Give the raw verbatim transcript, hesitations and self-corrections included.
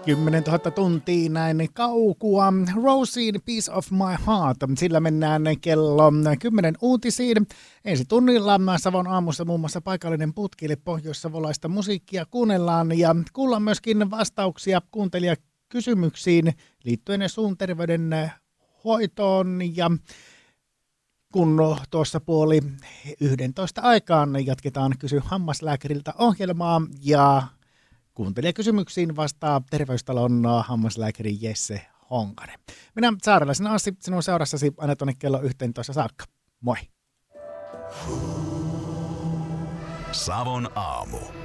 kymmenen tuhatta tuntia näin kaukua. Rosin Piece of My Heart. Sillä mennään kello kymmenen uutisiin. Ensi tunnilla Savon aamussa muun muassa paikallinen putki, eli pohjoissavolaista musiikkia kuunnellaan. Ja kuullaan myöskin vastauksia kuuntelijakysymyksiin liittyen suun terveyden hoitoon. Ja kun tuossa puoli yhdentoista aikaan jatketaan Kysy hammaslääkäriltä ohjelmaa ja kuuntelijakysymyksiin vastaa Terveystalon hammaslääkäri Jesse Honkanen. Minä Saarelaisen Assi, sinun seurassasi aina tuonne kello yhteentoista saakka. Moi! Savon aamu.